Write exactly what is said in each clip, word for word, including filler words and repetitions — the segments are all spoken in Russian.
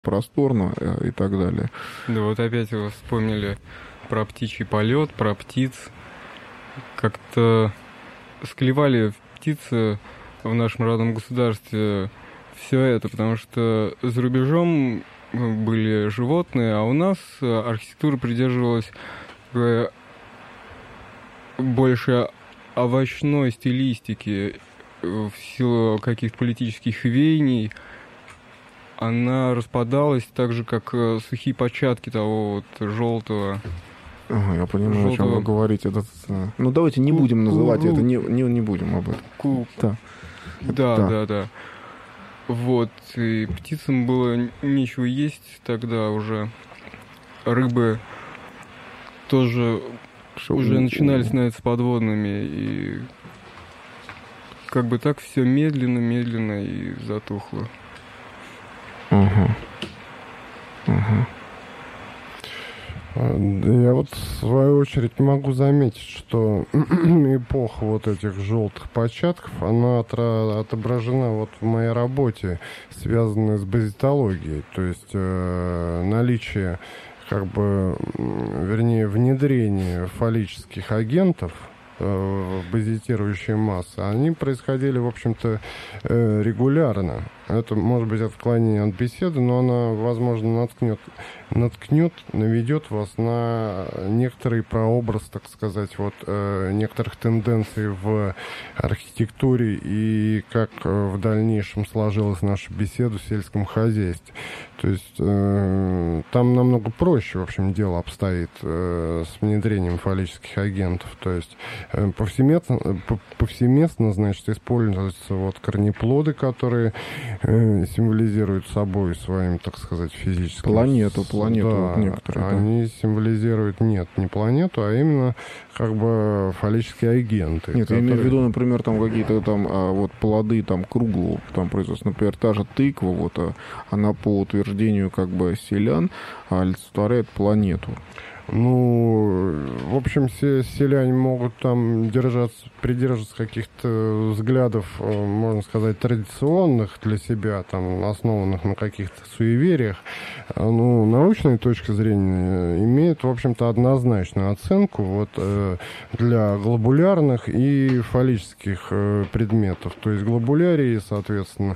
просторно э, и так далее. Да, вот опять вы вспомнили про птичий полет, про птиц. Как-то склевали птицы в нашем родном государстве все это, потому что за рубежом были животные, а у нас архитектура придерживалась больше овощной стилистики в силу каких-то политических веяний. Она распадалась так же, как сухие початки того вот желтого. Ага, я понимаю, желтого... о чем вы говорите. Это... Ну, давайте не будем называть это, не, не, не будем об этом. Ку... Да. Да, да, да, да. Вот, и птицам было нечего есть тогда уже. Рыбы тоже Шо... уже начинали становиться подводными, и как бы так все медленно-медленно и затухло. Ага. Ага. Я вот в свою очередь могу заметить, что эпоха вот этих желтых початков, она отображена вот в моей работе, связанной с базитологией, то есть э, наличие, как бы, вернее, внедрение фаллических агентов в базитирующие массы, они происходили, в общем-то, регулярно. Это может быть отклонение от беседы, но она, возможно, наткнет, наткнет, наведет вас на некоторый прообраз, так сказать, вот некоторых тенденций в архитектуре и как в дальнейшем сложилась наша беседа в сельском хозяйстве. То есть э, там намного проще, в общем, дело обстоит э, с внедрением фаллических агентов. То есть э, повсеместно, повсеместно, значит, используются вот корнеплоды, которые э, символизируют собой своим, так сказать, физическим... Планету, планету да, вот некоторые. Они да. символизируют, нет, не планету, а именно как бы фаллические агенты. Нет, которые... я имею в виду, например, там какие-то там а, вот плоды там круглого там производства, например, та же тыква, вот, а, она по утверждению как бы селян олицетворяет планету. Ну, в общем, все селяне могут там держаться, придерживаться каких-то взглядов, можно сказать, традиционных для себя, там, основанных на каких-то суевериях. Ну, научная точка зрения имеет, в общем-то, однозначную оценку вот, для глобулярных и фаллических предметов. То есть глобулярии, соответственно,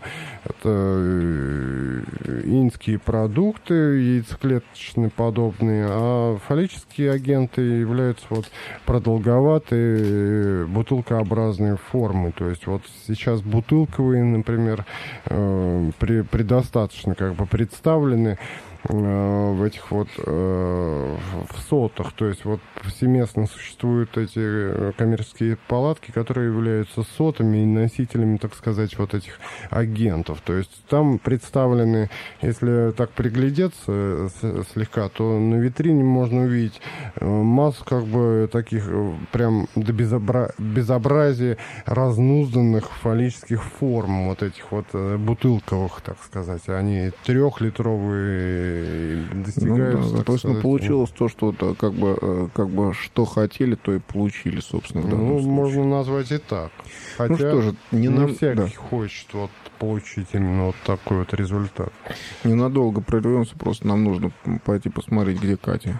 это инские продукты, яйцеклеточные подобные, а фаллические агенты являются вот продолговатые бутылкообразные формы. То есть вот сейчас бутылковые, например, э, при, предостаточно как бы представлены в этих вот э, в сотах, то есть вот повсеместно существуют эти коммерческие палатки, которые являются сотами и носителями, так сказать, вот этих агентов. То есть там представлены, если так приглядеться слегка, то на витрине можно увидеть массу как бы таких прям до безобра... безобразия разнузданных фаллических форм, вот этих вот бутылковых, так сказать. Они трехлитровые достигают. Ну, да, то есть, ну, получилось то, что как бы, как бы что хотели, то и получили, собственно. Ну, можно назвать и так. Хотя ну, что же, не, не нам... всякий да. хочет вот получить именно вот такой вот результат. Ненадолго прервемся, просто нам нужно пойти посмотреть, где Катя.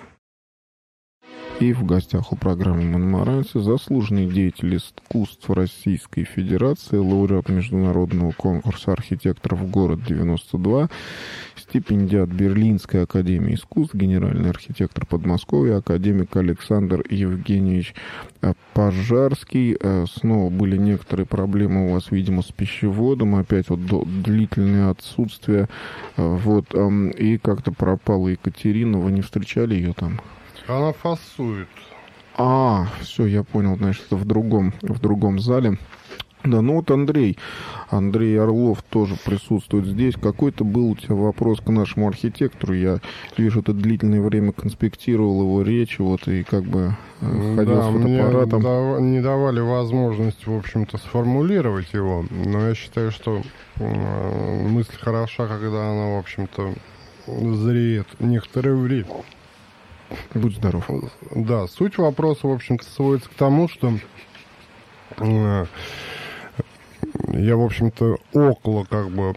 И в гостях у программы «Монмаранси» заслуженный деятель искусств Российской Федерации, лауреат международного конкурса архитекторов «Город девяносто два», стипендиат Берлинской академии искусств, генеральный архитектор Подмосковья, академик Александр Евгеньевич Пожарский. Снова были некоторые проблемы у вас, видимо, с пищеводом, опять вот длительное отсутствие, вот, и как-то пропала Екатерина, вы не встречали ее там? Она фасует. А, все, я понял, значит, это в другом, в другом зале. Да, ну вот Андрей, Андрей Орлов тоже присутствует здесь. Какой-то был у тебя вопрос к нашему архитектору. Я вижу, ты длительное время конспектировал его речь, вот, и как бы ходил да, с фотоаппаратом. Мне дав- не давали возможность, в общем-то, сформулировать его, но я считаю, что э, мысль хороша, когда она, в общем-то, зреет некоторое время. Будь здоров. Да, суть вопроса, в общем-то, сводится к тому, что э, я, в общем-то, около как бы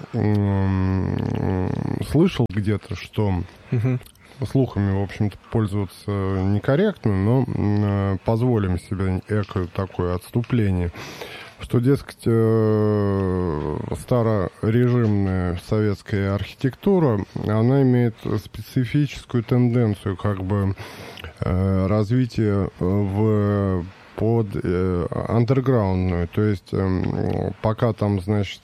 слышал где-то, что угу. слухами, в общем-то, пользоваться некорректно, но позволим себе эко такое отступление, что, дескать, старорежимная советская архитектура, она имеет специфическую тенденцию как бы развития в под андерграундную, то есть пока там, значит,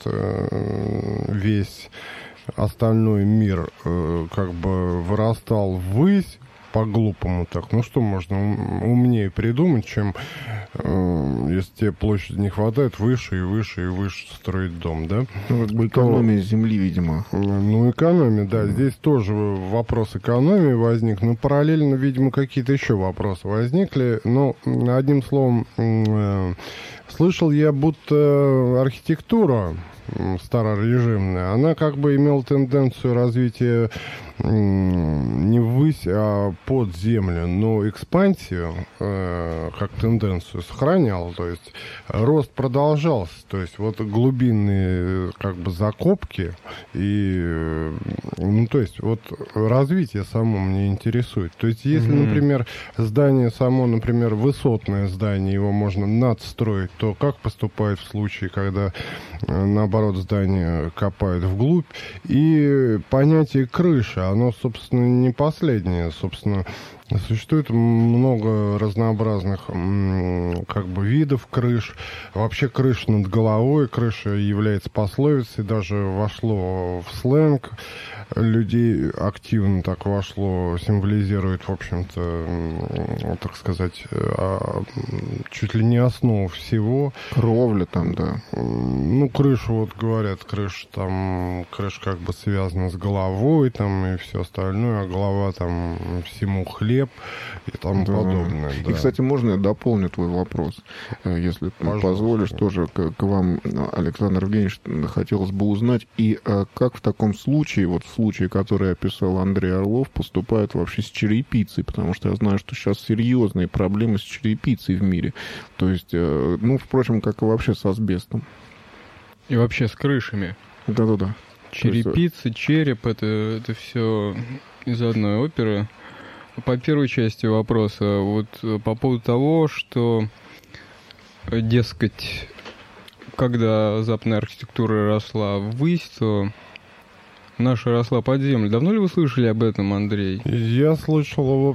весь остальной мир как бы вырастал ввысь, по-глупому так. Ну, что можно умнее придумать, чем э, если тебе площади не хватает, выше и выше и выше строить дом, да? Ну, как бы экономия То, земли, видимо. Ну, экономия, да. Здесь тоже вопрос экономии возник, но параллельно, видимо, какие-то еще вопросы возникли. Но, одним словом, э, слышал я, будто архитектура старорежимная, она как бы имела тенденцию развития не ввысь, а под землю, но экспансию э, как тенденцию сохранял, то есть рост продолжался, то есть вот глубинные как бы закопки и, ну, то есть вот развитие само меня интересует. То есть если, mm-hmm. например, здание само, например, высотное здание, его можно надстроить, то как поступают в случае, когда, наоборот, здание копают вглубь? И понятие крыши, оно, собственно, не последнее. Собственно, существует много разнообразных как бы видов крыш. Вообще крыша над головой, крыша является пословицей, даже вошло в сленг. Людей активно так вошло, символизирует, в общем-то, так сказать, чуть ли не основу всего. Кровля там, да. Ну, крышу, вот говорят, крыша там, крыша как бы связана с головой там и все остальное, а голова там всему хлеб и тому да. подобное. Да. И, кстати, можно я дополню твой вопрос, если Пожалуйста. позволишь, тоже к, к вам, Александр Евгеньевич, хотелось бы узнать, и как в таком случае, вот в случае, который описал Андрей Орлов, поступают вообще с черепицей, потому что я знаю, что сейчас серьезные проблемы с черепицей в мире. То есть, ну, впрочем, как и вообще с асбестом. И вообще с крышами. Да-да-да. Черепица, череп, это, это все из одной оперы. По первой части вопроса, вот по поводу того, что, дескать, когда западная архитектура росла ввысь, то наша росла под землю. Давно ли вы слышали об этом, Андрей? Я слышал, в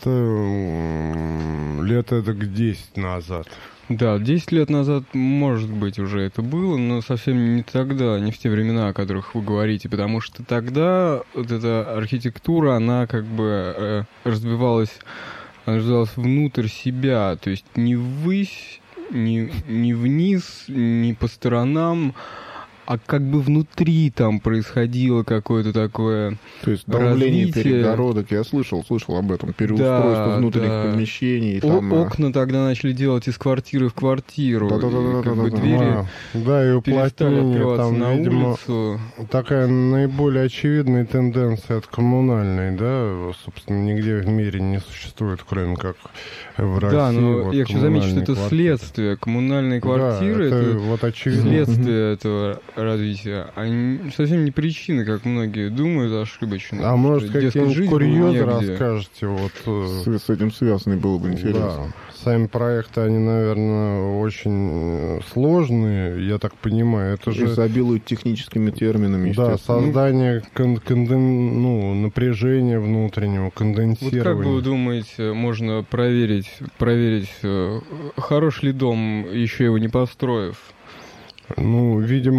общем-то, лет эдак десять назад. Да, десять лет назад, может быть, уже это было, но совсем не тогда, не в те времена, о которых вы говорите, потому что тогда вот эта архитектура, она как бы э, развивалась, она развивалась внутрь себя, то есть не ввысь, не, не вниз, не по сторонам, а как бы внутри там происходило какое-то такое То есть давление развитие. Перегородок, я слышал, слышал об этом, переустройство да, внутренних да. помещений. О- там... Окна тогда начали делать из квартиры в квартиру. Да, да, да, да, как да, бы да, двери да. Да, и уплотнение, там, на видимо, улицу. Такая наиболее очевидная тенденция от коммунальной, да, собственно, нигде в мире не существует, кроме как в России. Да, но вот я хочу заметить, что это квартиры. следствие. Коммунальные квартиры, да, это, это вот очевидно. следствие этого развития, а совсем не причины, как многие думают ошибочно. А может, какие-нибудь курьезы расскажете? Вот, с, с этим связанный было бы интересно. Да. Сами проекты, они, наверное, очень сложные, я так понимаю. Это же изобилуют техническими терминами, естественно. Да, создание кон- конден... ну, напряжения внутреннего, конденсирования. Вот как бы вы думаете, можно проверить, проверить, хорош ли дом, еще его не построив? Ну,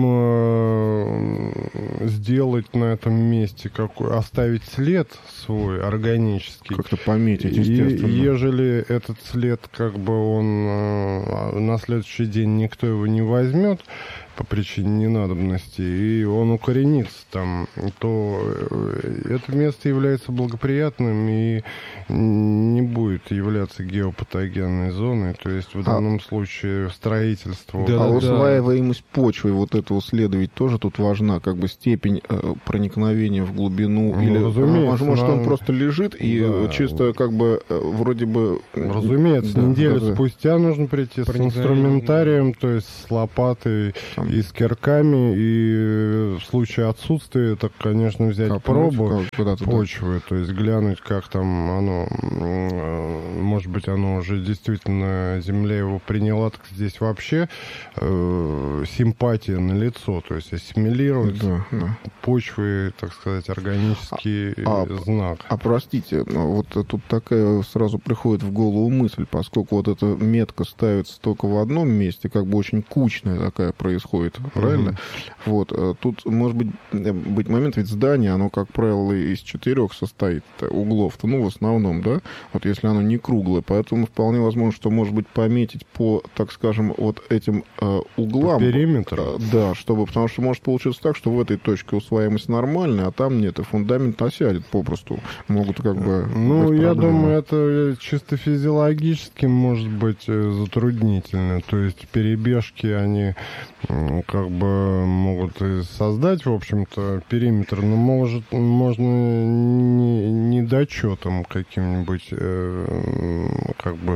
видимо, сделать на этом месте, какой, оставить след свой органический. Как-то пометить, естественно. И ежели этот след, как бы он на следующий день никто его не возьмет по причине ненадобности, и он укоренится там, то это место является благоприятным и не будет являться геопатогенной зоной. То есть в а, данном случае строительство... Да, а да, усваиваемость да. почвы вот этого следовать тоже тут важна, как бы степень э, проникновения в глубину. Ну, или, разумеется. Может, он просто лежит и да. чисто как бы э, вроде бы... Разумеется, да, неделю да, спустя нужно прийти с инструментарием, то есть с лопатой, там. И с кирками, и в случае отсутствия, так, конечно, взять Копнуть пробу куда-то, почвы, да. То есть глянуть, как там оно, может быть, оно уже действительно, земля его приняла, так здесь вообще э, симпатия налицо, то есть ассимилировать да, да. почвы, так сказать, органический а, знак. А, а простите, вот тут такая сразу приходит в голову мысль, поскольку вот эта метка ставится только в одном месте, как бы очень кучная такая происходит, правильно? Mm-hmm. Вот, тут может быть, быть момент, ведь здание, оно, как правило, из четырех состоит углов-то, ну, в основном, да, вот если оно не круглое, поэтому вполне возможно, что, может быть, пометить по, так скажем, вот этим э, углам. По периметру? Э, да, чтобы, потому что может получиться так, что в этой точке усвояемость нормальная, а там нет, и фундамент осядет попросту. Могут как бы... Ну, я думаю, это чисто физиологически может быть затруднительно, то есть перебежки, они как бы могут создать, в общем-то, периметр, но может, можно не, недочетом каким-нибудь э, как бы...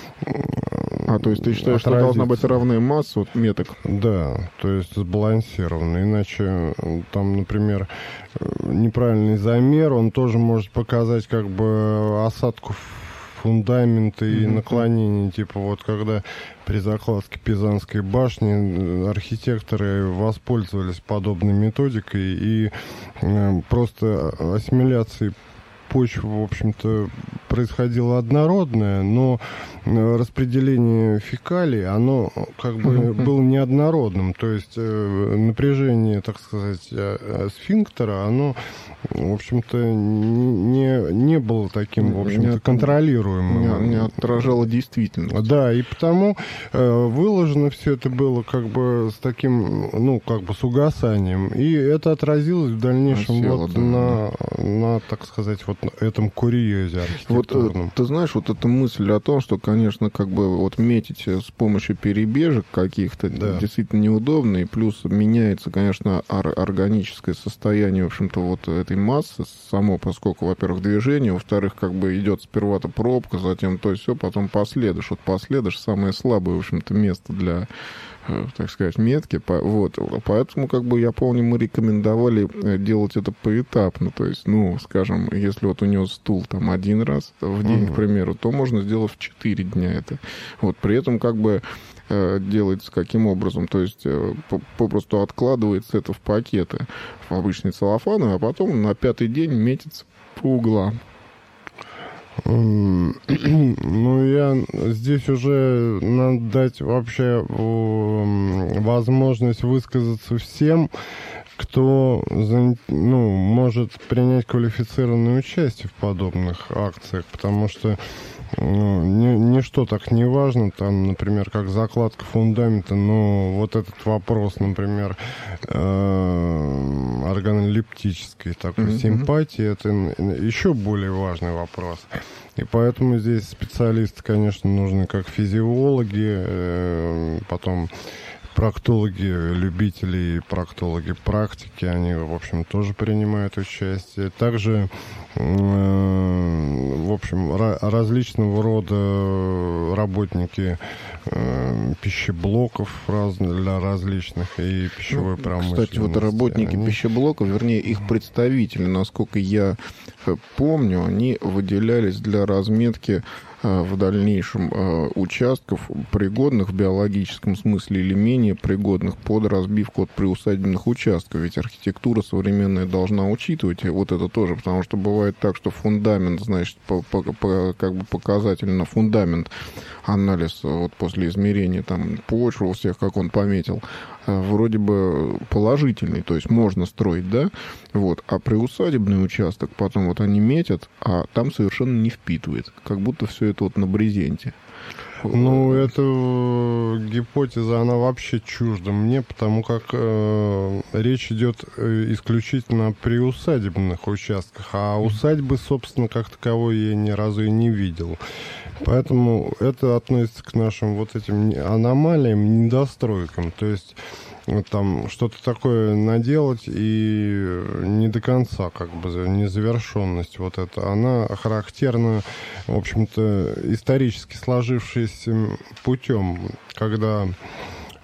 А, то есть ты считаешь, что должна быть равная масса вот, меток? Да, то есть сбалансирована. Иначе там, например, неправильный замер, он тоже может показать как бы осадку фундамента и mm-hmm. наклонение. Типа вот когда при закладке Пизанской башни архитекторы воспользовались подобной методикой и э, просто ассимиляцией почва, в общем-то, происходило однородное, но распределение фекалий, оно как бы uh-huh. было неоднородным. То есть э, напряжение, так сказать, сфинктера, оно, в общем-то, не, не было таким, в общем-то, контролируемым. Не, не отражало действительность. Да, и потому э, выложено все это было как бы с таким, ну, как бы с угасанием. И это отразилось в дальнейшем Осело, вот да, на, да. на, так сказать, вот этом курьезе архитектурном. Вот, ты знаешь, вот эта мысль о том, что, конечно, как бы вот метить с помощью перебежек каких-то да. действительно неудобно, и плюс меняется, конечно, ор- органическое состояние, в общем-то, вот этой массы само, поскольку, во-первых, движение, во-вторых, как бы идет сперва-то пробка, затем то есть все, потом последуешь. Вот последуешь самое слабое, в общем-то, место для, так сказать, метки. Вот. Поэтому, как бы, я помню, мы рекомендовали делать это поэтапно. То есть, ну, скажем, если вот у него стул там один раз в день, uh-huh. к примеру, то можно сделать в четыре дня это. Вот. При этом, как бы, делается каким образом? То есть, попросту откладывается это в пакеты, в обычные целлофаны, а потом на пятый день метится по углам. Ну, я здесь уже надо дать вообще возможность высказаться всем, кто, ну, может принять квалифицированное участие в подобных акциях, потому что ну, ничто так не важно, там, например, как закладка фундамента, но вот этот вопрос, например, э, органолептической такой mm-hmm. симпатии, это еще более важный вопрос. И поэтому здесь специалисты, конечно, нужны как физиологи, э, потом проктологи, любители, проктологи практики, они, в общем, тоже принимают участие. Также, э, в общем, ra- различного рода работники э, пищеблоков раз- для различных и пищевой ну, промышленности. Кстати, вот работники они... пищеблоков, вернее, их представители, насколько я помню, они выделялись для разметки в дальнейшем э, участков, пригодных в биологическом смысле или менее пригодных под разбивку от приусадебных участков. Ведь архитектура современная должна учитывать вот это тоже, потому что бывает так, что фундамент, значит, по, по, по, как бы показательно фундамент, анализ вот после измерения там почвы у всех, как он пометил, вроде бы положительный, то есть можно строить, да, вот, а приусадебный участок потом вот они метят, а там совершенно не впитывает, как будто все это вот на брезенте. Ну, эта гипотеза, она вообще чужда мне, потому как э, речь идет исключительно о приусадебных участках, а усадьбы, собственно, как таковой я ни разу и не видел. Поэтому это относится к нашим вот этим аномалиям, недостройкам. То есть там что-то такое наделать и не до конца, как бы, незавершенность вот эта, она характерна, в общем-то, исторически сложившимся путем, когда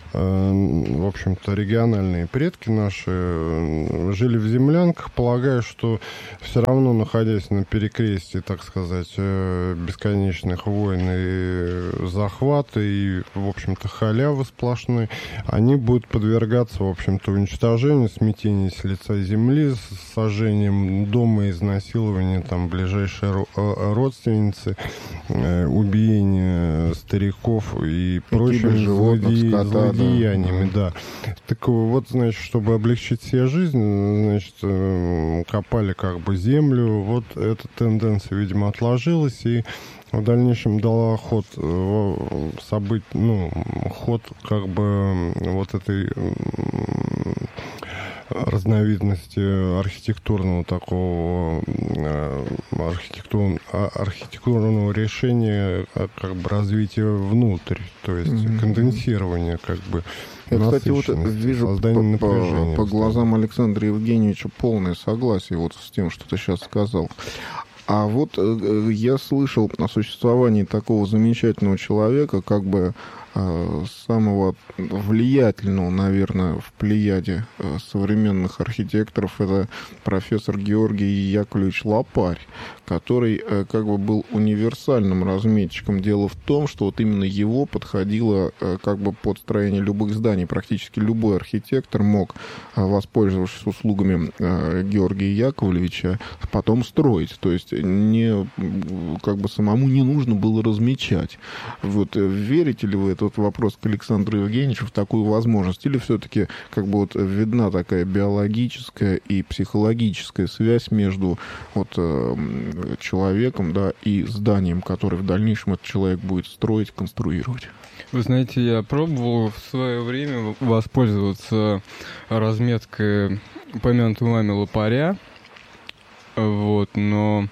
в общем-то, региональные предки наши жили в землянках, полагая, что все равно, находясь на перекрестии, так сказать, бесконечных войн и захвата, и, в общем-то, халявы сплошной, они будут подвергаться, в общем-то, уничтожению, смятению с лица земли, сожжением дома, изнасилованию там ближайшей родственницы, убиение стариков и прочими злодеяниями, да. да. Так вот, значит, чтобы облегчить себе жизнь, значит, копали как бы землю. Вот эта тенденция, видимо, отложилась, и в дальнейшем дала ход событий, ну, ход как бы вот этой разновидности архитектурного такого архитектур, архитектурного решения как бы развития внутрь, то есть mm-hmm. конденсирование как бы. Я, кстати, вот вижу по, по, по глазам Александра Евгеньевича полное согласие вот с тем, что ты сейчас сказал. А вот э, я слышал о существовании такого замечательного человека, как бы э, самого влиятельного, наверное, в плеяде э, современных архитекторов, это профессор Георгий Яковлевич Лопарь, который э, как бы был универсальным разметчиком. Дело в том, что вот именно его подходило э, как бы под строение любых зданий. Практически любой архитектор мог, э, воспользовавшись услугами э, Георгия Яковлевича, потом строить. То есть не, как бы самому не нужно было размечать. Вот верите ли вы, этот вопрос к Александру Евгеньевичу, в такую возможность? Или все-таки как бы вот видна такая биологическая и психологическая связь между вот человеком, да, и зданием, которое в дальнейшем этот человек будет строить, конструировать? Вы знаете, я пробовал в свое время воспользоваться разметкой упомянутого вами Лопаря, вот, но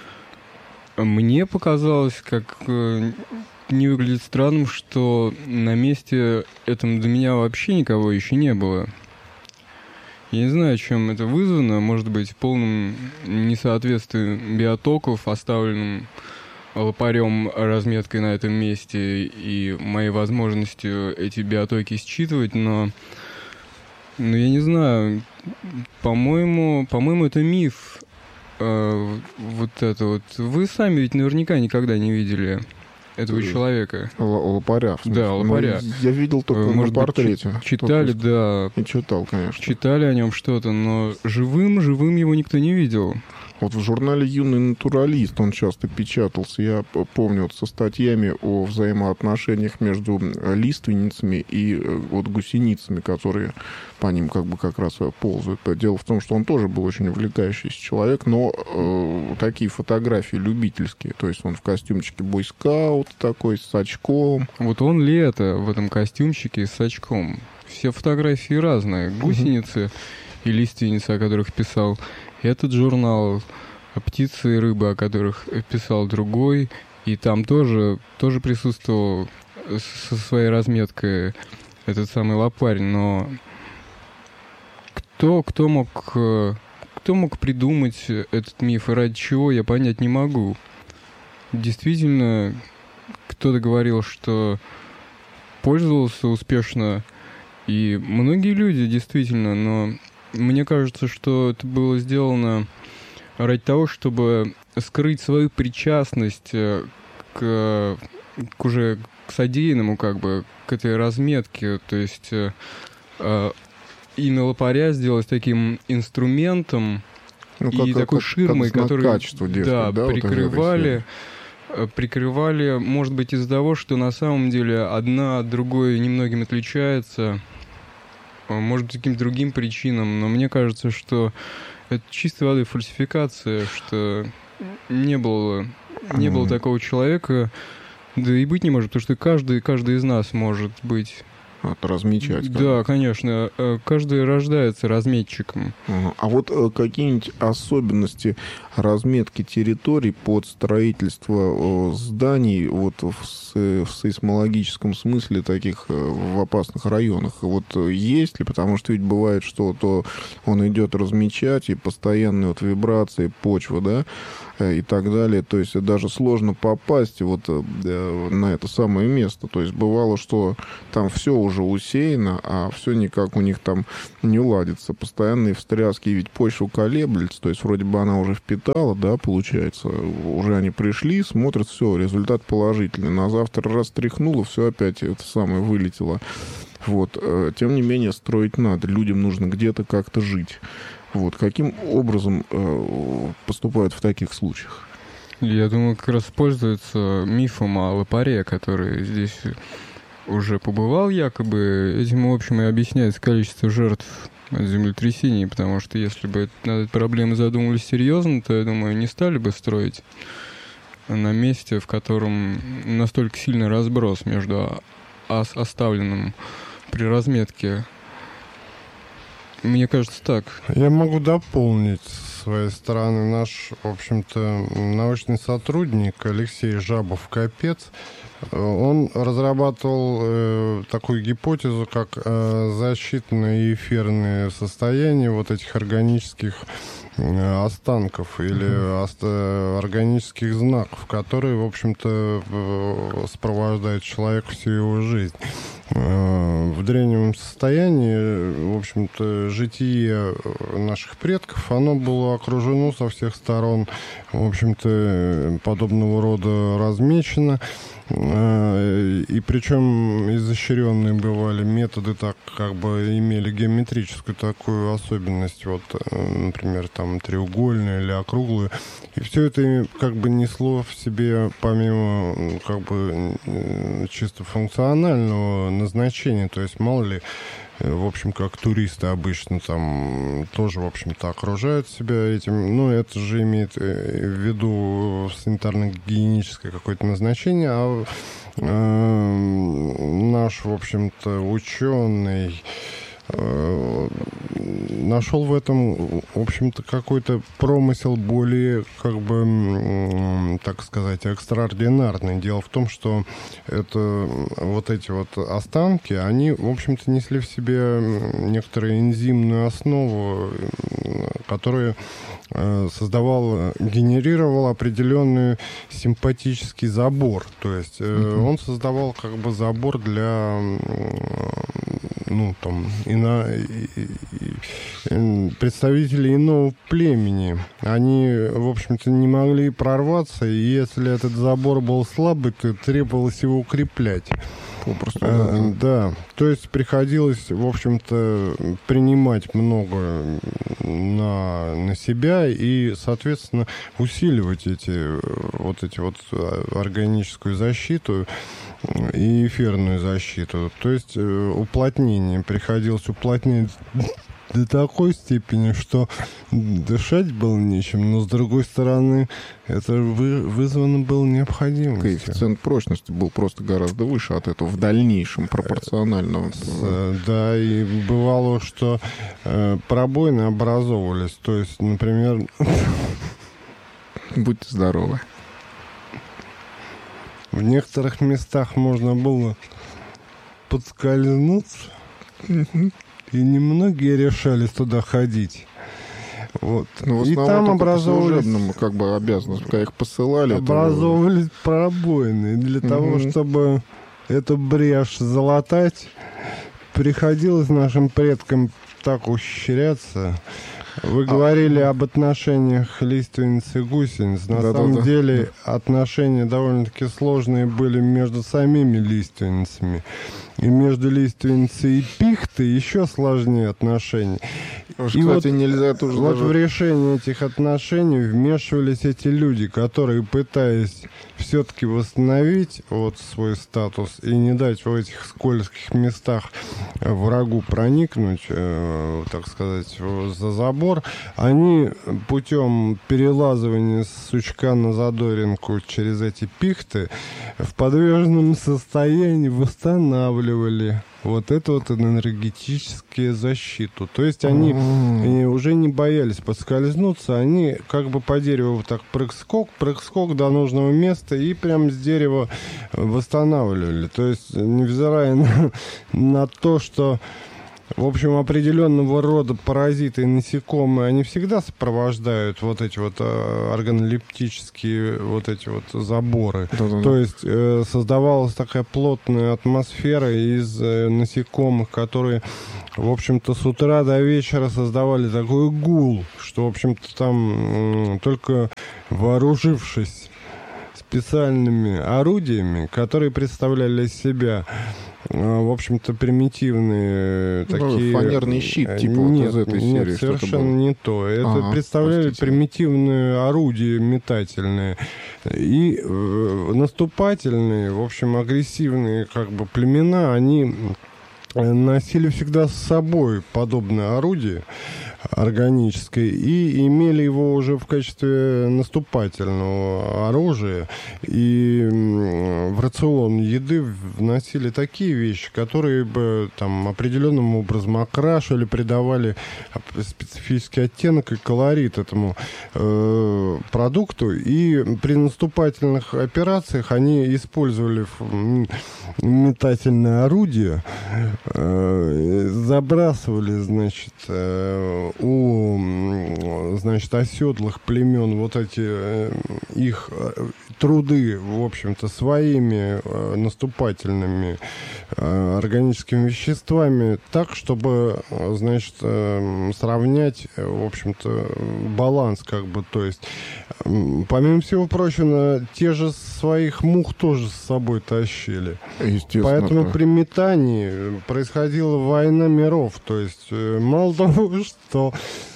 мне показалось, как не выглядит странным, что на месте этом до меня вообще никого еще не было. Я не знаю, чем это вызвано, может быть, полным несоответствием биотоков, оставленным Лопарем разметкой на этом месте и моей возможностью эти биотоки считывать, но, но я не знаю, по-моему, по-моему, это миф. Э, вот это вот. Вы сами ведь наверняка никогда не видели этого человека. Лопаря. Да, Лопаря. Ну, я видел только Может на портрете. Быть, читали, да. И читал, конечно. Читали о нем что-то, но живым, живым его никто не видел. Вот в журнале «Юный натуралист» он часто печатался. Я помню вот со статьями о взаимоотношениях между лиственницами и вот гусеницами, которые по ним как бы как раз ползают. Дело в том, что он тоже был очень увлекающийся человек, но э, такие фотографии любительские. То есть он в костюмчике бойскаут такой, с очком. Вот он ли это в этом костюмчике с очком? Все фотографии разные. Гусеницы и лиственницы, о которых писал этот журнал, птицы и рыбы, о которых писал другой, и там тоже, тоже присутствовал со своей разметкой этот самый Лопарь, но кто, кто мог, кто мог придумать этот миф и ради чего, я понять не могу. Действительно, кто-то говорил, что пользовался успешно, и многие люди действительно, но мне кажется, что это было сделано ради того, чтобы скрыть свою причастность к, к уже к содеянному, как бы, к этой разметке. То есть э, имя Лопаря сделать таким инструментом, ну, как, и как, такой ширмой, которую да, да, прикрывали, вот прикрывали, может быть, из-за того, что на самом деле одна от другой немногим отличается. Может быть, каким-то другим причинам, но мне кажется, что это чистой воды фальсификация, что не было, не mm-hmm. было такого человека, да и быть не может, потому что каждый, каждый из нас может быть... Это размечать. Да, конечно. Каждый рождается разметчиком. А вот какие-нибудь особенности разметки территорий под строительство зданий вот в, в сейсмологическом смысле таких в опасных районах вот есть ли? Потому что ведь бывает, что то он идет размечать, и постоянные вот вибрации почвы, да, и так далее. То есть даже сложно попасть вот на это самое место. То есть бывало, что там все уже уже усеяно, а все никак у них там не ладится. Постоянные встряски, ведь почва колеблется, то есть вроде бы она уже впитала, да, получается, уже они пришли, смотрят, все, результат положительный. На завтра раз тряхнуло, все опять это самое вылетело. Вот. Тем не менее, строить надо. Людям нужно где-то как-то жить. Вот. Каким образом э, поступают в таких случаях? Я думаю, как раз пользуются мифом о лопаре, который здесь уже побывал якобы. Этим, в общем, и объясняется количество жертв от землетрясений, потому что если бы над этой проблемой задумывались серьезно, то, я думаю, не стали бы строить на месте, в котором настолько сильный разброс между оставленным при разметке. Мне кажется, так. Я могу дополнить с своей стороны. Наш, в общем-то, научный сотрудник Алексей Жабов-Капец, он разрабатывал э, такую гипотезу, как э, защитные эфирные состояния вот этих органических э, останков или uh-huh. оста- органических знаков, которые, в общем-то, э, сопровождают человека всю его жизнь. В древнем состоянии, в общем-то, житие наших предков, оно было окружено со всех сторон, в общем-то, подобного рода размечено. И причем изощренные бывали методы, так как бы имели геометрическую такую особенность, вот, например, там треугольную или округлую. И все это как бы несло в себе, помимо как бы чисто функционального назначения, то есть мало ли, в общем, как туристы обычно там тоже, в общем-то, окружают себя этим. Ну, это же имеет в виду санитарно-гигиеническое какое-то назначение, а э, наш, в общем-то, ученый нашел в этом, в общем-то, какой-то промысел более, как бы, так сказать, экстраординарный. Дело в том, что это, вот эти вот останки, они, в общем-то, несли в себе некоторую энзимную основу, которая создавал, генерировал определенный симпатический забор. То есть mm-hmm. он создавал как бы забор для, ну, там, ино, представителей иного племени. Они, в общем-то, не могли прорваться, и если этот забор был слабый, то требовалось его укреплять. Попросту, а, да. То есть приходилось, в общем-то, принимать много на, на себя и, соответственно, усиливать эти вот эти вот органическую защиту и эфирную защиту. То есть уплотнение приходилось уплотнять до такой степени, что дышать было нечем, но, с другой стороны, это вы, вызвано было необходимостью. Коэффициент прочности был просто гораздо выше от этого в дальнейшем пропорционально. Да, и бывало, что э, пробоины образовывались. То есть, например... Будьте здоровы. В некоторых местах можно было подскользнуться, и немногие решались туда ходить. Вот. Ну, и там образовывались... как бы обязанность, когда их посылали... Образовывались это... пробоины. И для mm-hmm. того, чтобы эту брешь залатать, приходилось нашим предкам так ухищряться. Вы говорили а... об отношениях лиственниц и гусениц. На да, самом да, деле да. отношения довольно-таки сложные были между самими лиственницами. И между лиственницей и пихтой еще сложнее отношения. Уж, и кстати, вот, нельзя тоже вот даже... в решение этих отношений вмешивались эти люди, которые, пытаясь все-таки восстановить вот свой статус и не дать в этих скользких местах врагу проникнуть, э, так сказать, за забор, они путем перелазывания с сучка на задоринку через эти пихты в подвижном состоянии восстанавливали вот эту вот энергетическую защиту. То есть они mm-hmm. уже не боялись подскользнуться, они как бы по дереву вот так прыг-скок, прыг-скок до нужного места и прям с дерева восстанавливали. То есть невзирая на, на то, что В общем, определенного рода паразиты и насекомые, они всегда сопровождают вот эти вот э, органолептические вот эти вот заборы. Да-да-да. То есть э, создавалась такая плотная атмосфера из э, насекомых, которые, в общем-то, с утра до вечера создавали такой гул, что, в общем-то, там э, только вооружившись специальными орудиями, которые представляли из себя, в общем-то, примитивные ну, такие... Фанерный щит, типа нет, вот из этой нет, серии. совершенно не то. Это А, представляли простите. примитивные орудия метательные и э, наступательные, в общем, агрессивные как бы племена, они носили всегда с собой подобное орудие органическое и имели его уже в качестве наступательного оружия, и в рацион еды вносили такие вещи, которые бы там определенным образом окрашивали, придавали специфический оттенок и колорит этому э, продукту, и при наступательных операциях они использовали метательное орудие, э, забрасывали, значит, э, у, значит, оседлых племен вот эти э, их труды, в общем-то, своими э, наступательными э, органическими веществами так, чтобы, значит, э, сравнять, в общем-то, баланс, как бы, то есть, э, помимо всего прочего, те же своих мух тоже с собой тащили. Естественно. Поэтому да. при метании происходила война миров, то есть, э, мало того, что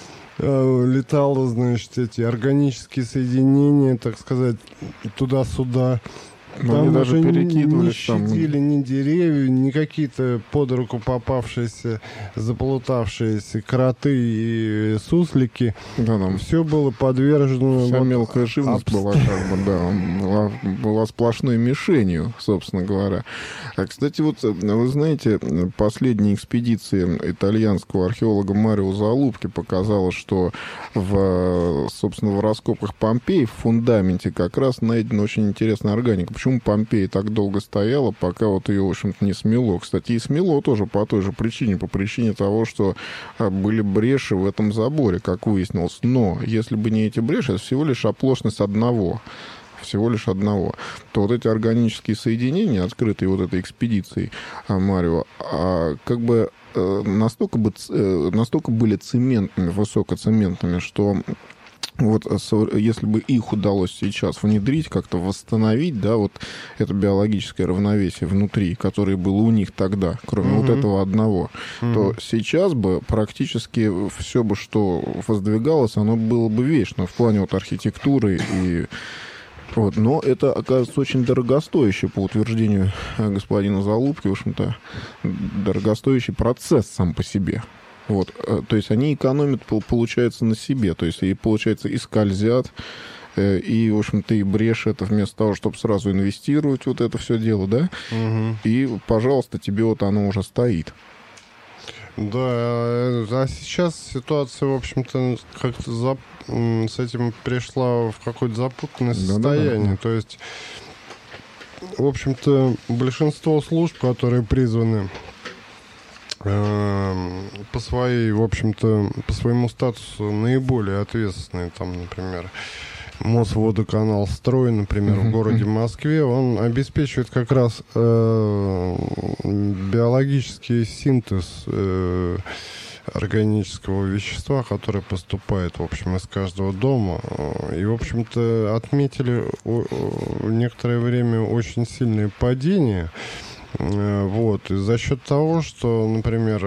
летало, значит, эти органические соединения, так сказать, туда-сюда. Но там они даже уже перекидывались. не щадили Там... ни деревья, ни какие-то под руку попавшиеся, заплутавшиеся кроты и суслики. Да, там все было подвержено... вся вот, мелкая живность обс... была, как бы, да, была, была сплошной мишенью, собственно говоря. А, кстати, вот, вы знаете, последняя экспедиция итальянского археолога Марио Залупки показала, что в, собственно, в раскопках Помпеи в фундаменте как раз найдена очень интересная органика. Почему Помпея так долго стояла, пока вот ее, в общем-то, не смело? Кстати, и смело тоже по той же причине, по причине того, что были бреши в этом заборе, как выяснилось. Но если бы не эти бреши, это всего лишь оплошность одного. Всего лишь одного. То вот эти органические соединения, открытые вот этой экспедицией Марио, как бы настолько, бы, настолько были цементными, высокоцементными, что... Вот если бы их удалось сейчас внедрить, как-то восстановить, да, вот это биологическое равновесие внутри, которое было у них тогда, кроме mm-hmm. вот этого одного, mm-hmm. то сейчас бы практически все бы, что воздвигалось, оно было бы вечно в плане вот архитектуры и... Вот. Но это, оказывается, очень дорогостоящий, по утверждению господина Залупки, в общем-то, дорогостоящий процесс сам по себе. Вот, то есть они экономят, получается, на себе, то есть и, получается, и скользят, и, в общем-то, и брешь это вместо того, чтобы сразу инвестировать вот это все дело, да, угу. и, пожалуйста, тебе вот оно уже стоит. Да, а сейчас ситуация, в общем-то, как-то зап... с этим пришла в какое-то запутанное состояние, да, да, да. То есть, в общем-то, большинство служб, которые призваны по своей, в общем-то, по своему статусу наиболее ответственные, там, например, Мосводоканалстрой, например, uh-huh. в городе Москве, он обеспечивает как раз э, биологический синтез э, органического вещества, которое поступает, в общем, из каждого дома. И, в общем-то, отметили некоторое время очень сильные падения. Вот. И за счет того, что, например,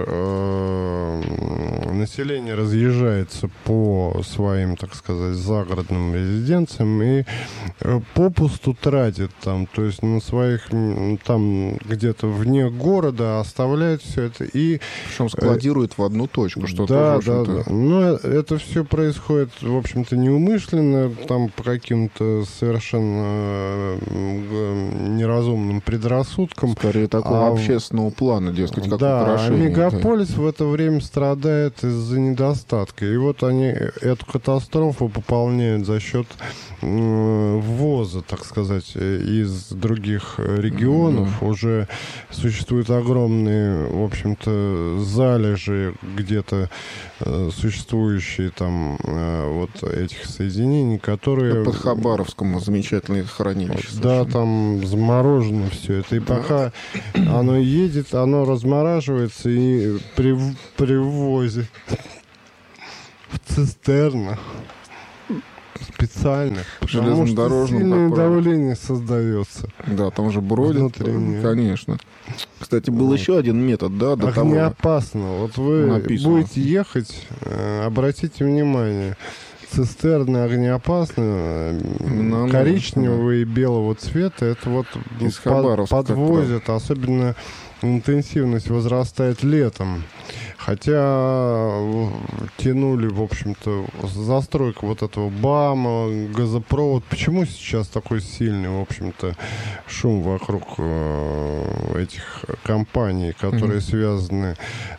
э, население разъезжается по своим, так сказать, загородным резиденциям и попусту тратит там, то есть на своих, там где-то вне города оставляет все это и... Причем складирует в одну точку, что да, тоже, да, да. Но это все происходит, в общем-то, неумышленно, там по каким-то совершенно неразумным предрассудкам. Скорее скорее такого а, общественного плана, дескать, как да, украшение. А мегаполис да. в это время страдает из-за недостатка. И вот они эту катастрофу пополняют за счет ввоза, так сказать, из других регионов. Mm-hmm. Уже существуют огромные, в общем-то, залежи где-то э, существующие там э, вот этих соединений, которые... Под Хабаровском замечательное хранилище. Вот, да, там заморожено все это. И пока оно едет, оно размораживается и прив... привозит в цистернах специальных, потому что сильное давление создается. Да, там же бродят, внутреннее. Конечно. Кстати, был вот. еще один метод, да, до того. Огнеопасно. Вот вы написано. Будете ехать, обратите внимание, цистерны огнеопасные, ну, коричневого и белого цвета, это вот под, подвозят, особенно интенсивность возрастает летом. Хотя тянули, в общем-то, застройку вот этого БАМа, газопровод. Почему сейчас такой сильный, в общем-то, шум вокруг э, этих компаний, которые mm-hmm. связаны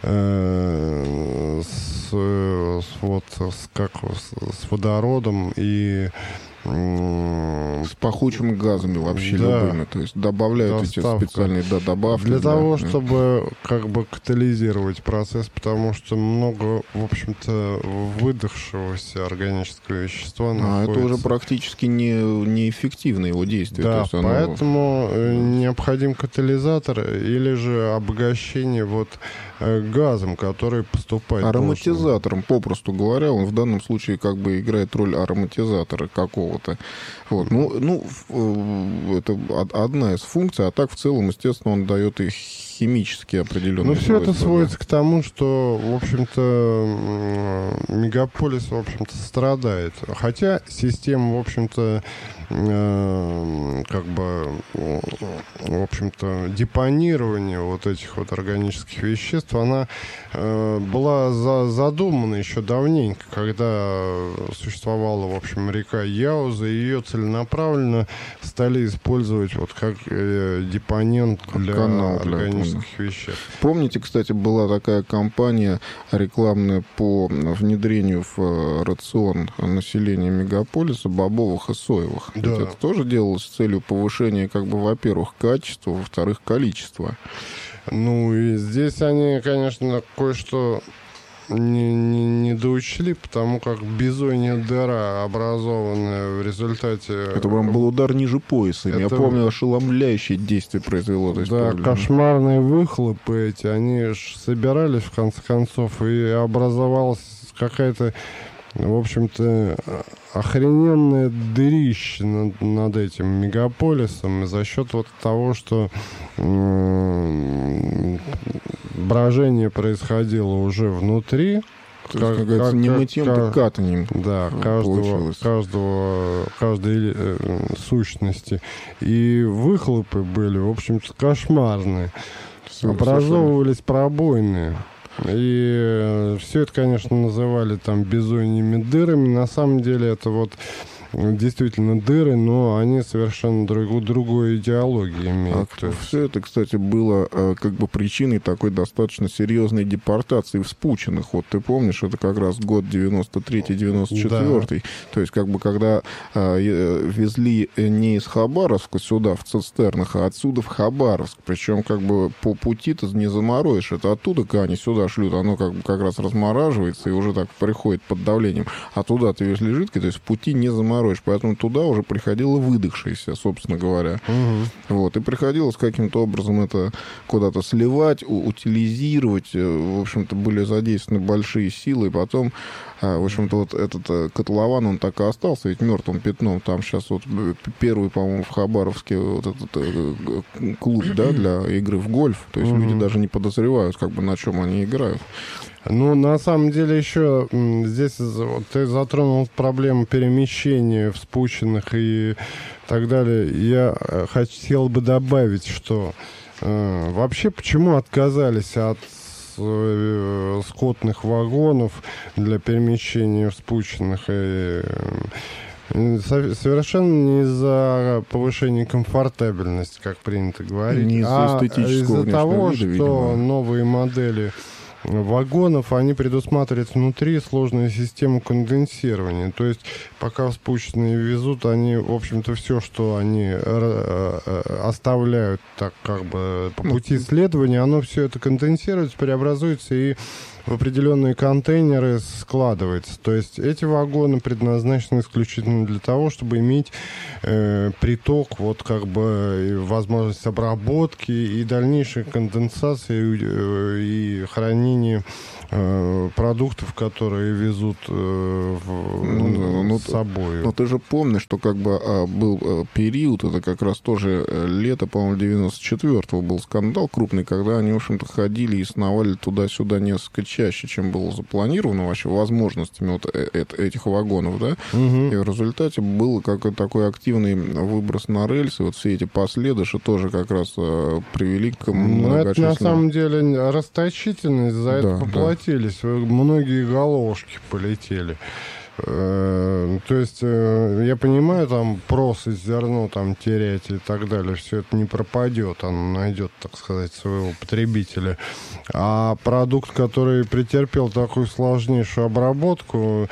э, с, с, вот, с, как, с, с водородом и с пахучими газами вообще да. любыми. То есть добавляют Доставка. эти специальные да, добавки. Для, для того, чтобы как бы катализировать процесс, потому что много, в общем-то, выдохшегося органического вещества а находится. Это уже практически не, неэффективно его действие. Да, То есть оно... поэтому необходим катализатор или же обогащение вот газом, который поступает. Ароматизатором, попросту говоря, он в данном случае как бы играет роль ароматизатора какого-то. Вот. Ну, ну, это одна из функций, а так в целом, естественно, он дает и химически определенные Ну, все это сводится да. к тому, что, в общем-то, мегаполис, в общем-то, страдает. Хотя система, в общем-то, как бы, в общем-то, депонирования вот этих вот органических веществ, она была за, задумана еще давненько, когда существовала, в общем, река Яуза, и ее целенаправленно стали использовать вот как депонент для Канал органических для веществ. Помните, кстати, была такая кампания рекламная по внедрению в рацион населения мегаполиса бобовых и соевых. Да. Это тоже делалось с целью повышения, как бы, во-первых, качества, во-вторых, количества. Ну, и здесь они, конечно, кое-что не, не, не доучли, потому как бизонья дыра, образованная в результате... Это прям был удар ниже пояса. Это... Я помню, ошеломляющее действие произвело. Да, правильно. Кошмарные выхлопы эти, они ж собирались, в конце концов, и образовалась какая-то, в общем-то, охрененное дырище над, над этим мегаполисом за счет вот того, что м- брожение происходило уже внутри. Как, как, как, не мытьем, как катанием. Да, каждого, каждого, каждой э, сущности. И выхлопы были, в общем-то, кошмарные. Все, образовывались все пробоины. И все это, конечно, называли там бизоньими дырами. На самом деле это вот действительно дыры, но они совершенно друг, другой идеологии имеют. А все это, кстати, было как бы причиной такой достаточно серьезной депортации вспученных. Вот ты помнишь, это как раз год девяносто третий девяносто четвёртый. Да. То есть как бы когда э, везли не из Хабаровска сюда в цистернах, а отсюда в Хабаровск. Причем как бы по пути-то не замороешь. Это оттуда они сюда шлют. Оно как бы как раз размораживается и уже так приходит под давлением. А туда-то везли жидкое, то есть в пути не заморозишь. Поэтому туда уже приходило выдохшееся, собственно говоря. Угу. Вот. И приходилось каким-то образом это куда-то сливать, утилизировать. В общем-то, были задействованы большие силы. И потом, в общем-то, вот этот котлован, он так и остался ведь мертвым пятном. Там сейчас вот первый, по-моему, в Хабаровске вот этот клуб, да, для игры в гольф. То есть угу. люди даже не подозревают, как бы, на чем они играют. Ну, на самом деле, еще здесь ты затронул проблему перемещения вспученных и так далее. Я хотел бы добавить, что э, вообще почему отказались от э, скотных вагонов для перемещения вспученных и... Совершенно не из-за повышения комфортабельности, как принято говорить, не из-за а из-за того, вида, что видимо. новые модели вагонов, они предусматривают внутри сложную систему конденсирования. То есть, пока спущенные везут, они, в общем-то, все, что они оставляют так как бы по пути следования, оно все это конденсируется, преобразуется и в определенные контейнеры складывается. То есть эти вагоны предназначены исключительно для того, чтобы иметь э, приток, вот как бы возможность обработки и дальнейшей конденсации э, и хранения э, продуктов, которые везут э, в, ну, ну, с собой. Но ты же помнишь, что как бы а, был а, период, это как раз тоже лето, по-моему, девяносто четвёртого был скандал крупный, когда они, в общем-то, ходили и сновали туда-сюда несколько чаще, чем было запланировано вообще возможностями вот этих вагонов, да, угу. И в результате был какой-то такой активный выброс на рельсы, вот все эти последующие тоже как раз а, привели к многочисленным... Ну, это на самом деле расточительность, за да, это поплатились, да. Многие головушки полетели. То есть, я понимаю, там прос и зерно там терять и так далее, все это не пропадет, оно найдет, так сказать, своего потребителя. А продукт, который претерпел такую сложнейшую обработку,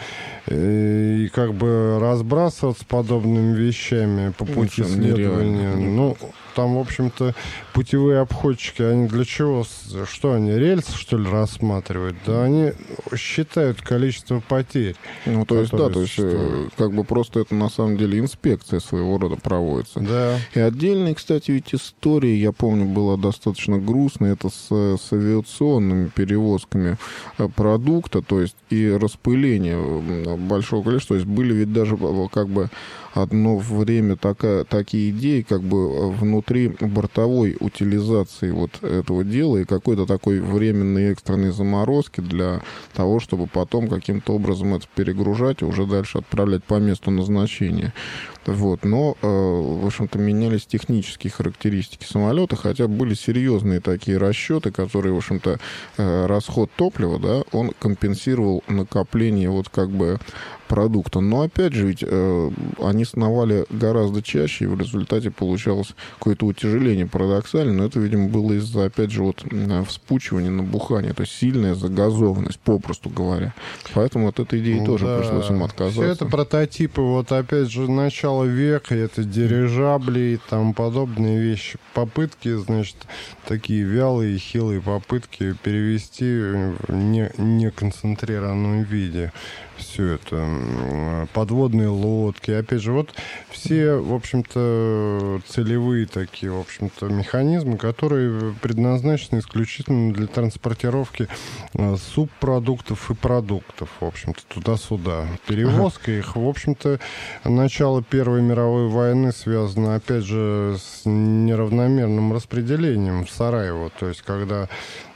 и как бы разбрасываться подобными вещами по пути ну, следования, ну, там, в общем-то, путевые обходчики, они для чего? Что они, рельсы, что ли, рассматривают? Да они считают количество потерь. Ну, то есть, да, то есть, как бы просто это, на самом деле, инспекция своего рода проводится. Да. И отдельная, кстати, ведь история, я помню, была достаточно грустная, это с, с авиационными перевозками продукта, то есть, и распыление большого количества, то есть, были ведь даже, как бы, одно время такая, такие идеи, как бы внутри бортовой утилизации вот этого дела и какой-то такой временной экстренной заморозки для того, чтобы потом каким-то образом это перегружать и уже дальше отправлять по месту назначения. Вот. Но, в общем-то, менялись технические характеристики самолета, хотя были серьезные такие расчеты, которые, в общем-то, расход топлива, да, он компенсировал накопление вот как бы продукта. Но, опять же, ведь э, они сновали гораздо чаще, и в результате получалось какое-то утяжеление парадоксально, но это, видимо, было из-за, опять же, вот вспучивания, набухания, то есть сильная загазованность, попросту говоря. Поэтому от этой идеи ну, тоже да. пришлось им отказаться. Все это прототипы, вот, опять же, начала века, это дирижабли и тому подобные вещи. Попытки, значит, такие вялые, хилые попытки перевести в не, неконцентрированном виде все это, подводные лодки. Опять же, вот все, в общем-то, целевые такие, в общем-то, механизмы, которые предназначены исключительно для транспортировки субпродуктов и продуктов, в общем-то, туда-сюда. Перевозка их, в общем-то, начало Первой мировой войны связано, опять же, с неравномерным распределением в Сараево. То есть, когда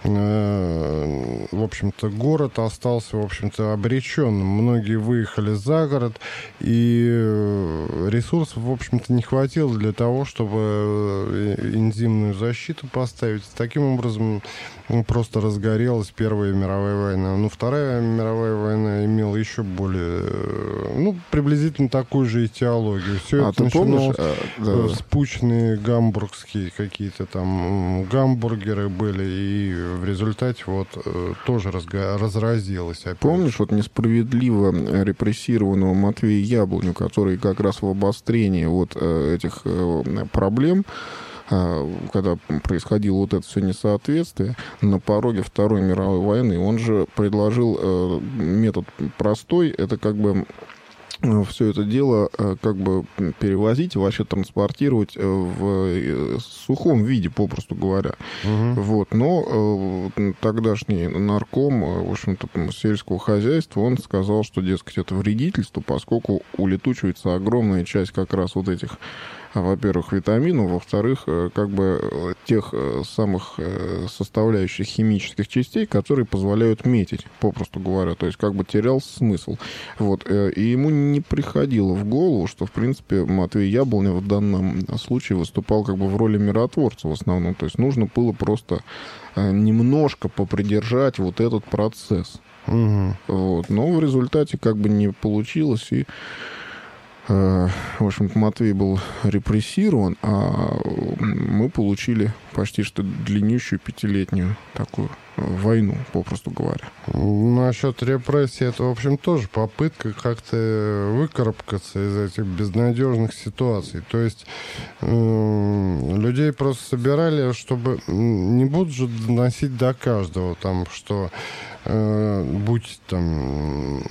в общем-то, город остался, в общем-то, обреченным. Многие выехали за город, и ресурсов, в общем-то, не хватило для того, чтобы энзимную защиту поставить. Таким образом, просто разгорелась Первая мировая война. Но Вторая мировая война имела еще более, ну, приблизительно такую же этиологию. Все а это начиналось, а, да. спущенные гамбургские какие-то там гамбургеры были, и в результате вот тоже разго- разразилось. Опять. Помнишь вот несправедливо репрессированного Матвея Яблоню, который как раз в обострении вот этих проблем, когда происходило вот это все несоответствие, на пороге Второй мировой войны, он же предложил метод простой, это как бы все это дело как бы перевозить и вообще транспортировать в сухом виде, попросту говоря. Угу. Вот. Но тогдашний нарком, в общем-то, сельского хозяйства, он сказал, что, дескать, это вредительство, поскольку улетучивается огромная часть как раз вот этих, во-первых, витаминов, во-вторых, как бы тех самых составляющих химических частей, которые позволяют метить, попросту говоря. То есть как бы терял смысл. Вот. И ему не приходило в голову, что, в принципе, Матвей Яблоня в данном случае выступал как бы в роли миротворца в основном. То есть нужно было просто немножко попридержать вот этот процесс. Угу. Вот. Но в результате как бы не получилось, и В общем-то, Матвей был репрессирован, а мы получили почти что длиннющую пятилетнюю такую войну, попросту говоря. Насчет репрессий, это, в общем, тоже попытка как-то выкарабкаться из этих безнадежных ситуаций. То есть э, людей просто собирали, чтобы не будут же доносить до каждого, там, что э, будь там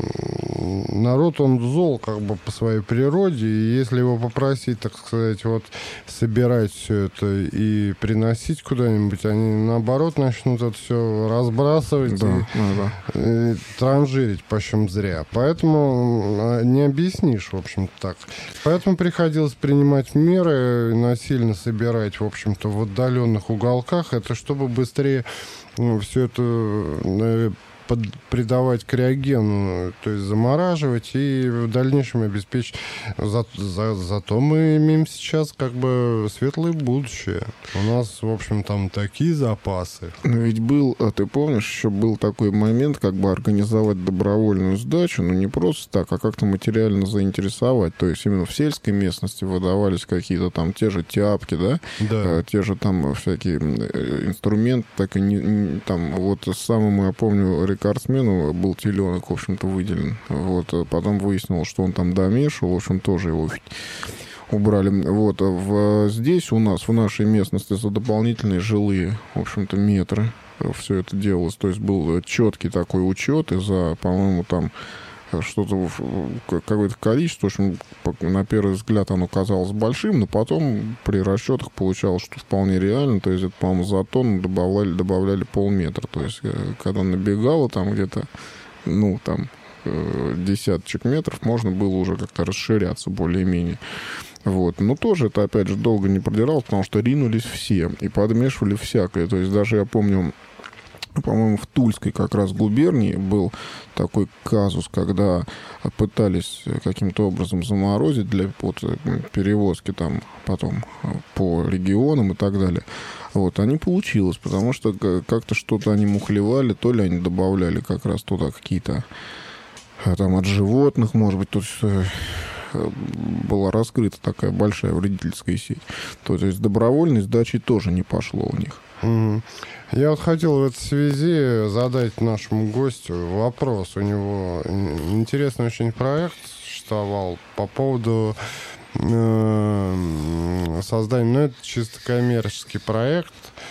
народ, он зол как бы по своей природе, и если его попросить, так сказать, вот собирать все это и приносить куда-нибудь, они наоборот начнут это все разбрасывать, да, и, да, да. и транжирить почем зря. Поэтому не объяснишь, в общем-то, так. Поэтому приходилось принимать меры, насильно собирать, в общем-то, в отдаленных уголках, это чтобы быстрее ну, все это под, придавать криогену, то есть замораживать и в дальнейшем обеспечить. За, за, зато мы имеем сейчас как бы светлое будущее. У нас, в общем, там такие запасы. Но ведь был, а ты помнишь, еще был такой момент, как бы организовать добровольную сдачу, но не просто так, а как-то материально заинтересовать. То есть именно в сельской местности выдавались какие-то там те же тяпки, да, да. те же там всякие инструменты, так и не, не, там вот самому, я помню, рекордсмену был теленок, в общем-то, выделен. Вот, потом выяснилось, что он там домешивал, в общем, тоже его убрали. Вот, в, здесь у нас, в нашей местности, за дополнительные жилые, в общем-то, метры все это делалось. То есть был четкий такой учет, и за, по-моему, там что-то, какое-то количество, в общем, на первый взгляд оно казалось большим, но потом при расчетах получалось, что вполне реально, то есть это, по-моему, за тонну добавляли, добавляли полметра, то есть когда набегало там где-то, ну, там, десяточек метров, можно было уже как-то расширяться более-менее. Вот. Но тоже это, опять же, долго не продиралось, потому что ринулись все и подмешивали всякое, то есть даже я помню, по-моему, в Тульской как раз губернии был такой казус, когда пытались каким-то образом заморозить для вот, перевозки там потом по регионам и так далее. Вот, а не получилось, потому что как-то что-то они мухлевали, то ли они добавляли как раз туда какие-то там от животных, может быть, тут была раскрыта такая большая вредительская сеть. То есть добровольной сдачи тоже не пошло у них. Mm-hmm. Я вот хотел в этой связи задать нашему гостю вопрос. У него интересный очень проект существовал по поводу э, создания, ну, это чисто коммерческий проект,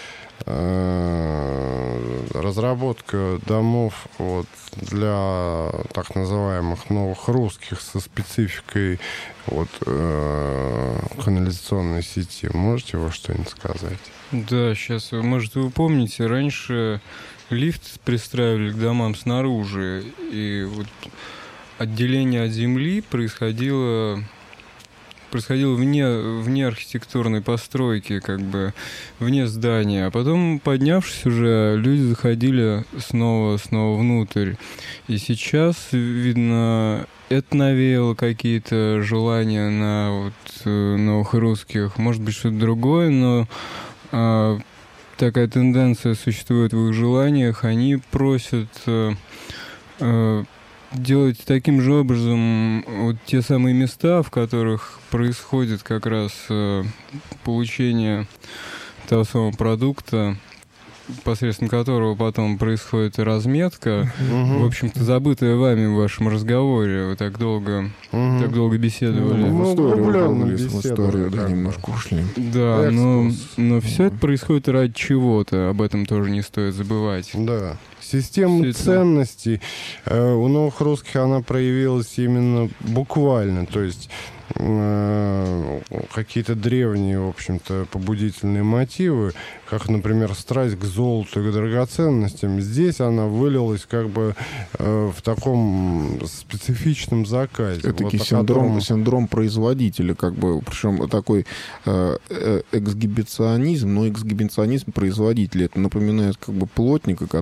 э, разработка домов вот, для так называемых новых русских со спецификой вот, э, канализационной сети. Можете вы что-нибудь сказать? Да, сейчас, может, вы помните, раньше лифт пристраивали к домам снаружи, и вот отделение от земли происходило, происходило вне, вне архитектурной постройки, как бы вне здания. А потом, поднявшись уже, люди заходили снова, снова внутрь. И сейчас, видно, это навеяло какие-то желания на вот, новых русских, может быть, что-то другое, но а, такая тенденция существует в их желаниях. Они просят а, а, делать таким же образом вот те самые места, в которых происходит как раз а, получение того самого продукта, посредством которого потом происходит разметка, uh-huh. в общем-то, забытая вами в вашем разговоре. Вы так долго, uh-huh. так долго беседовали. Ну, в историю, беседовали, в историю да, немножко ушли. Да, но, но все это происходит ради чего-то. Об этом тоже не стоит забывать. Да. Система это... ценностей э, у новых русских, она проявилась именно буквально. То есть э, какие-то древние, в общем-то, побудительные мотивы, как, например, страсть к золоту и к драгоценностям, здесь она вылилась как бы э, в таком специфичном заказе. Это вот синдром, котором... синдром производителя, как бы, причем такой э, эксгибиционизм, но эксгибиционизм производителя. Это напоминает как бы плотника, который уже очень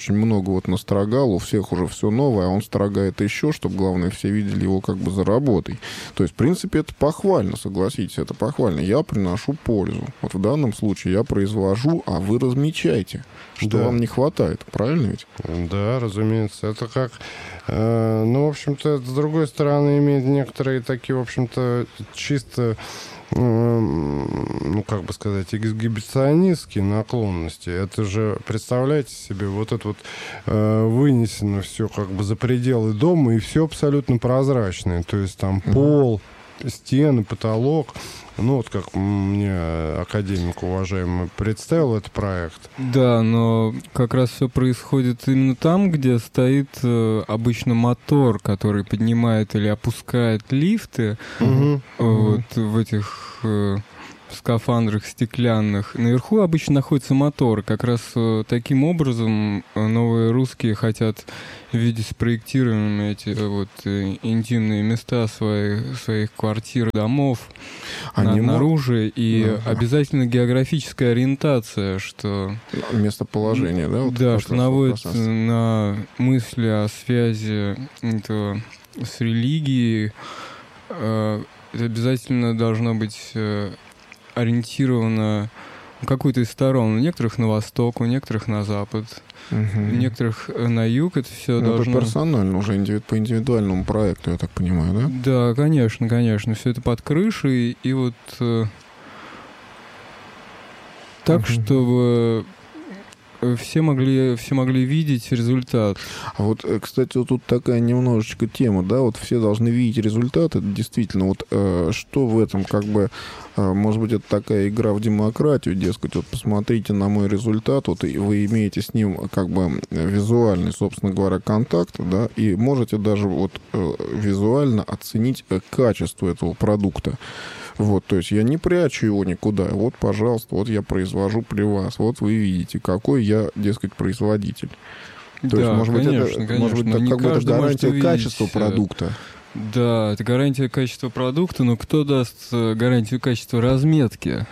очень много вот настрогал, у всех уже все новое, а он строгает еще, чтобы, главное, все видели его как бы за работой. То есть, в принципе, это похвально, согласитесь, это похвально. Я приношу пользу. Вот в данном случае я произвожу, а вы размечайте, что Да. вам не хватает. Правильно ведь? Да, разумеется. Это как... Э, ну, в общем-то, с другой стороны, имеет некоторые такие, в общем-то, чисто... ну, как бы сказать, эксгибиционистские наклонности. Это же, представляете себе, вот это вот э, вынесено все как бы за пределы дома, и все абсолютно прозрачное. То есть там mm-hmm. пол, стены, потолок. Ну, вот как мне академик уважаемый представил этот проект. Да, но как раз все происходит именно там, где стоит э, обычно мотор, который поднимает или опускает лифты. Угу. Вот угу. в этих э, скафандрах стеклянных. Наверху обычно находится мотор. Как раз э, таким образом новые русские хотят видеть спроектированными эти вот э, интимные места своих, своих квартир, домов. Они на, наружу, и ага. обязательно географическая ориентация, что... Местоположение, да? Вот да, что наводит на мысли о связи этого с религией. Это обязательно должно быть ориентировано в какую-то из сторон. У некоторых на восток, у некоторых на запад, угу. у некоторых на юг. Это все ну, должно... Это персонально, уже индивид... по индивидуальному проекту, я так понимаю, да? Да, конечно, конечно. Все это под крышей. И вот э, так, угу. чтобы все могли, все могли видеть результат. А вот, кстати, вот тут такая немножечко тема, да, вот все должны видеть результат. Это действительно, вот э, что в этом, как бы, э, может быть, это такая игра в демократию, дескать, вот посмотрите на мой результат, вот и вы имеете с ним, как бы, визуальный, собственно говоря, контакт, да, и можете даже вот э, визуально оценить качество этого продукта. Вот, то есть я не прячу его никуда. Вот, пожалуйста, вот я произвожу при вас. Вот вы видите, какой я, дескать, производитель. То да, есть, может конечно, быть, это, конечно. может быть, это как бы это гарантия увидеть... качества продукта. Да, это гарантия качества продукта, но кто даст гарантию качества разметки?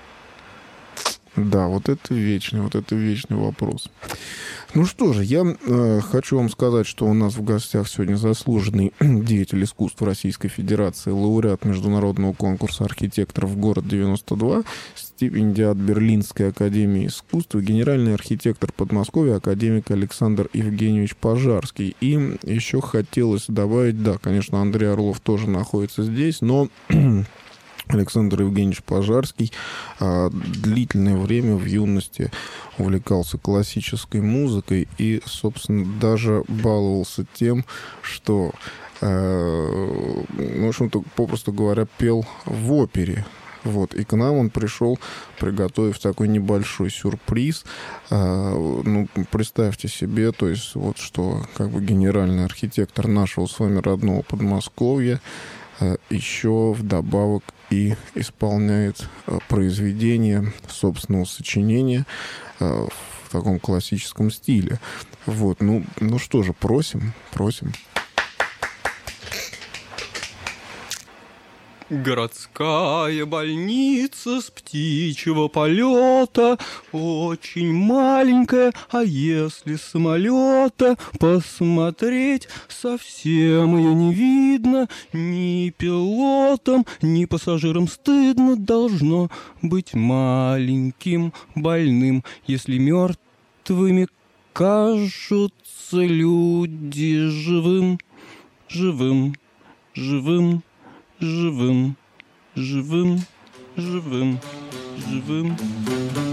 Да, вот это вечный, вот это вечный вопрос. Ну что же, я э, хочу вам сказать, что у нас в гостях сегодня заслуженный деятель искусств Российской Федерации, лауреат международного конкурса архитекторов «Город девяносто два», стипендиат Берлинской академии искусств, генеральный архитектор Подмосковья, академик Александр Евгеньевич Пожарский. И еще хотелось добавить, да, конечно, Андрей Орлов тоже находится здесь, но... Александр Евгеньевич Пожарский а, длительное время в юности увлекался классической музыкой и, собственно, даже баловался тем, что, а, ну, в общем-то, попросту говоря, пел в опере. Вот, и к нам он пришел, приготовив такой небольшой сюрприз. А, ну, представьте себе, то есть, вот что, как бы, генеральный архитектор нашего с вами родного Подмосковья а, еще вдобавок и исполняет а, произведение собственного сочинения а, в таком классическом стиле. Вот, ну, ну что же, просим, просим. Городская больница с птичьего полета, очень маленькая, а если с самолета посмотреть, совсем ее не видно, ни пилотам, ни пассажирам стыдно должно быть маленьким больным, если мертвыми кажутся люди живым, живым, живым. Живым, живым, живым, живым.